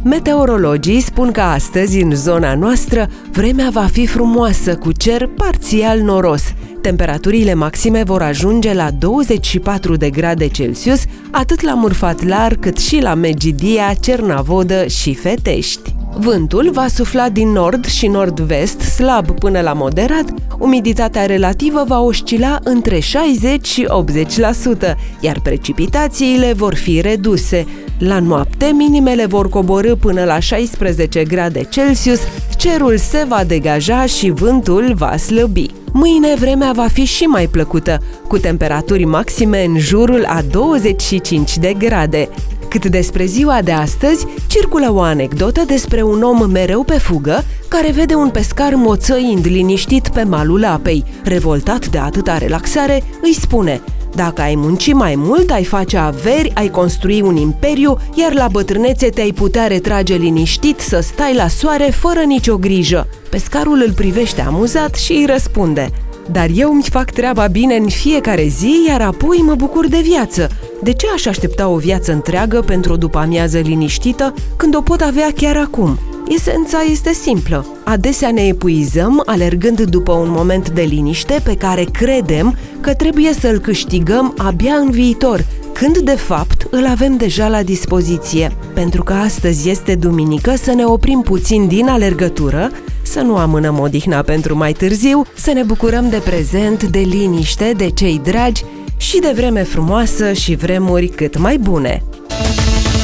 Meteorologii spun că astăzi, în zona noastră, vremea va fi frumoasă, cu cer parțial noros. Temperaturile maxime vor ajunge la 24 de grade Celsius, atât la Murfatlar cât și la Megidia, Cernavodă și Fetești. Vântul va sufla din nord și nord-vest, slab până la moderat, umiditatea relativă va oscila între 60 și 80%, iar precipitațiile vor fi reduse. La noapte, minimele vor coborî până la 16 grade Celsius, cerul se va degaja și vântul va slăbi. Mâine vremea va fi și mai plăcută, cu temperaturi maxime în jurul a 25 de grade. Cât despre ziua de astăzi, circulă o anecdotă despre un om mereu pe fugă, care vede un pescar moțăind liniștit pe malul apei. Revoltat de atâta relaxare, îi spune: "Dacă ai munci mai mult, ai face averi, ai construi un imperiu, iar la bătrânețe te-ai putea retrage liniștit să stai la soare fără nicio grijă." Pescarul îl privește amuzat și îi răspunde: "Dar eu îmi fac treaba bine în fiecare zi, iar apoi mă bucur de viață. De ce aș aștepta o viață întreagă pentru o după-amiază liniștită, când o pot avea chiar acum?" Esența este simplă. Adesea ne epuizăm alergând după un moment de liniște pe care credem că trebuie să-l câștigăm abia în viitor, când de fapt îl avem deja la dispoziție. Pentru că astăzi este duminică, să ne oprim puțin din alergătură, să nu amânăm odihna pentru mai târziu, să ne bucurăm de prezent, de liniște, de cei dragi și de vreme frumoasă și vremuri cât mai bune.